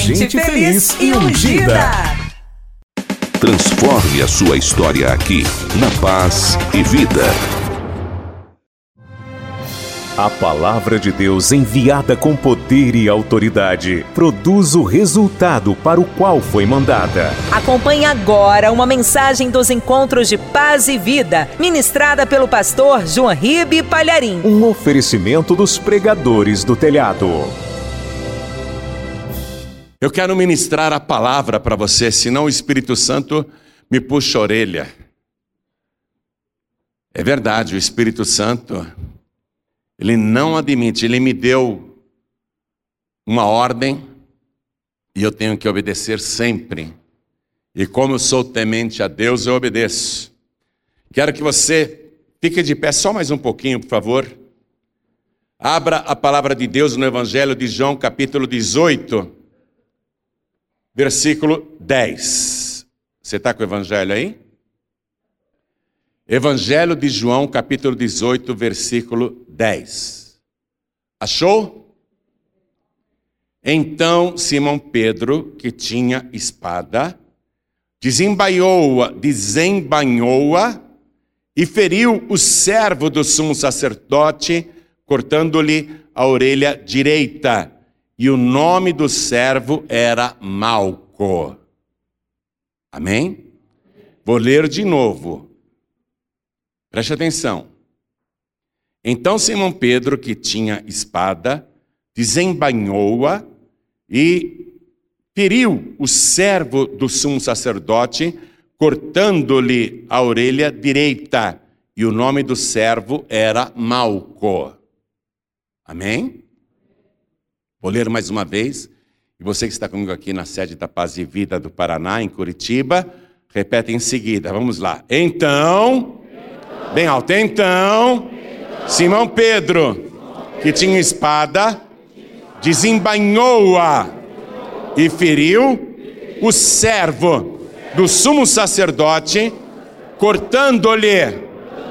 gente feliz e ungida. Transforme a sua história aqui, na Paz e Vida. A palavra de Deus enviada com poder e autoridade produz o resultado para o qual foi mandada. Acompanhe agora uma mensagem dos encontros de Paz e Vida, ministrada pelo pastor João Ribe Palharim. Um oferecimento dos pregadores do telhado. Eu quero ministrar a palavra para você, senão o Espírito Santo me puxa a orelha. É verdade, o Espírito Santo, ele não admite, ele me deu uma ordem e eu tenho que obedecer sempre. E como eu sou temente a Deus, eu obedeço. Quero que você fique de pé só mais um pouquinho, por favor. Abra a palavra de Deus no Evangelho de João, capítulo 18, versículo 10. Você está com o Evangelho aí? Evangelho de João, capítulo 18, versículo 10. Achou? Então Simão Pedro, que tinha espada, desembainhou-a e feriu o servo do sumo sacerdote, cortando-lhe a orelha direita. E o nome do servo era Malco. Amém? Vou ler de novo. Preste atenção. Então Simão Pedro, que tinha espada, desembainhou-a e feriu o servo do sumo sacerdote, cortando-lhe a orelha direita. E o nome do servo era Malco. Amém? Vou ler mais uma vez. E você que está comigo aqui na sede da Paz e Vida do Paraná, em Curitiba, repete em seguida. Vamos lá. Então, bem alto. Então, Simão Pedro, que tinha espada, desembainhou-a e feriu o servo do sumo sacerdote, cortando-lhe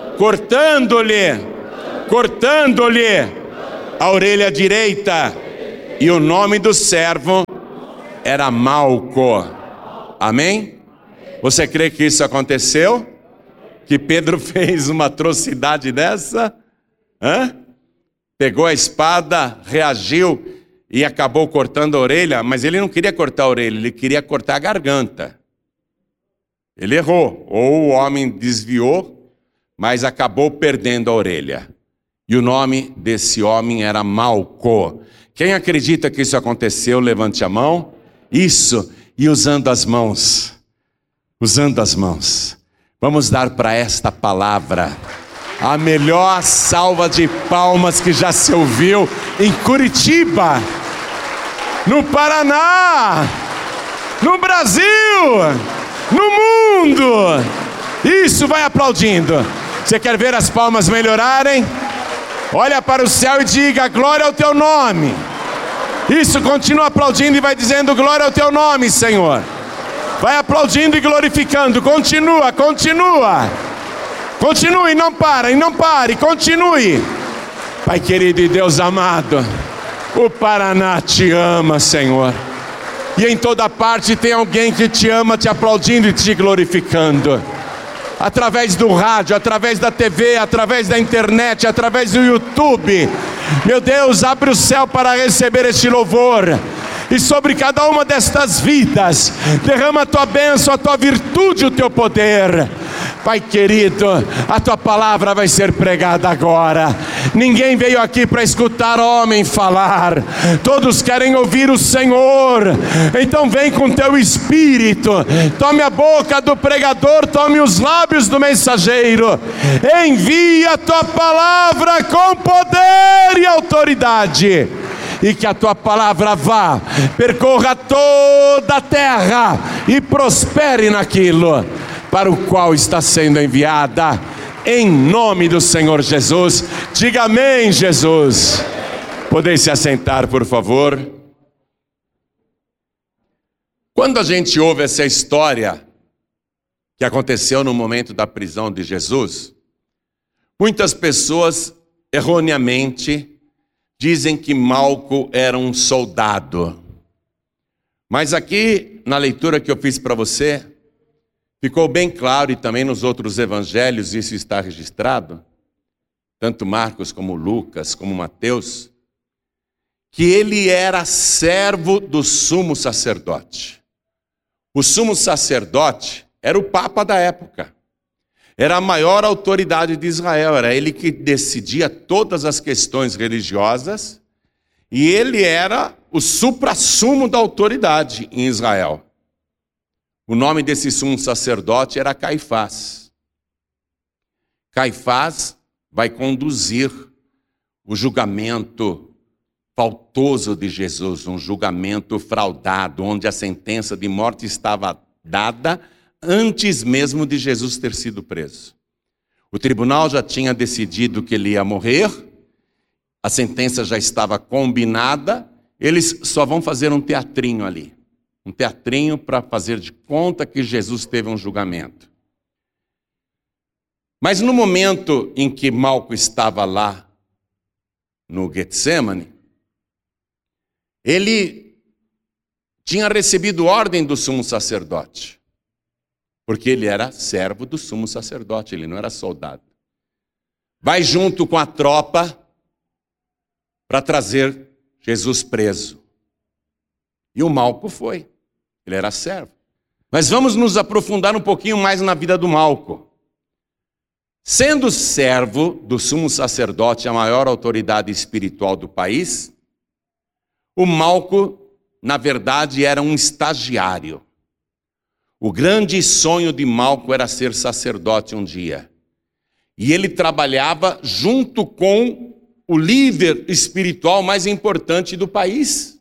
a orelha direita. E o nome do servo era Malco. Amém? Você crê que isso aconteceu? Que Pedro fez uma atrocidade dessa? Pegou a espada, reagiu e acabou cortando a orelha, mas ele não queria cortar a orelha, ele queria cortar a garganta. Ele errou, ou o homem desviou, mas acabou perdendo a orelha. E o nome desse homem era Malco. Quem acredita que isso aconteceu, levante a mão. Isso, e usando as mãos. Vamos dar para esta palavra a melhor salva de palmas que já se ouviu em Curitiba, no Paraná, no Brasil, no mundo. Isso, vai aplaudindo. Você quer ver as palmas melhorarem? Olha para o céu e diga: glória ao teu nome. Isso, continua aplaudindo e vai dizendo: glória ao teu nome, Senhor. Vai aplaudindo e glorificando. Continue, não pare, continue. Pai querido e Deus amado, o Paraná te ama, Senhor. E em toda parte tem alguém que te ama, te aplaudindo e te glorificando. Através do rádio, através da TV, através da internet, através do YouTube. Meu Deus, abre o céu para receber este louvor. E sobre cada uma destas vidas, derrama a tua bênção, a tua virtude, o teu poder. Pai querido, a tua palavra vai ser pregada agora. Ninguém veio aqui para escutar homem falar. Todos querem ouvir o Senhor. Então vem com teu espírito. Tome a boca do pregador, tome os lábios do mensageiro. Envia a tua palavra com poder e autoridade. E que a tua palavra vá, percorra toda a terra e prospere naquilo para o qual está sendo enviada, em nome do Senhor Jesus. Diga amém, Jesus. Podem se assentar, por favor. Quando a gente ouve essa história que aconteceu no momento da prisão de Jesus, muitas pessoas erroneamente dizem que Malco era um soldado. Mas aqui, na leitura que eu fiz para você, ficou bem claro, e também nos outros evangelhos isso está registrado, tanto Marcos como Lucas, como Mateus, que ele era servo do sumo sacerdote. O sumo sacerdote era o papa da época. Era a maior autoridade de Israel, era ele que decidia todas as questões religiosas, e ele era o suprassumo da autoridade em Israel. O nome desse sumo sacerdote era Caifás. Caifás vai conduzir o julgamento faltoso de Jesus, um julgamento fraudado, onde a sentença de morte estava dada antes mesmo de Jesus ter sido preso. O tribunal já tinha decidido que ele ia morrer, a sentença já estava combinada, eles só vão fazer um teatrinho ali. Um teatrinho para fazer de conta que Jesus teve um julgamento. Mas no momento em que Malco estava lá no Getsemane, ele tinha recebido ordem do sumo sacerdote, porque ele era servo do sumo sacerdote, ele não era soldado. Vai junto com a tropa para trazer Jesus preso. E o Malco foi, ele era servo. Mas vamos nos aprofundar um pouquinho mais na vida do Malco. Sendo servo do sumo sacerdote, a maior autoridade espiritual do país, o Malco, na verdade, era um estagiário. O grande sonho de Malco era ser sacerdote um dia. E ele trabalhava junto com o líder espiritual mais importante do país.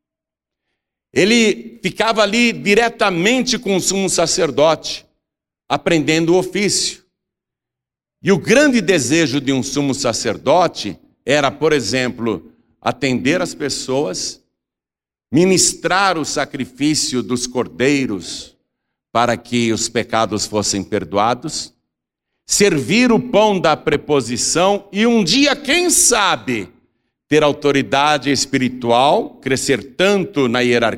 Ele ficava ali diretamente com o sumo sacerdote, aprendendo o ofício. E o grande desejo de um sumo sacerdote era, por exemplo, atender as pessoas, ministrar o sacrifício dos cordeiros para que os pecados fossem perdoados, servir o pão da preposição e um dia, quem sabe, ter autoridade espiritual, crescer tanto na hierarquia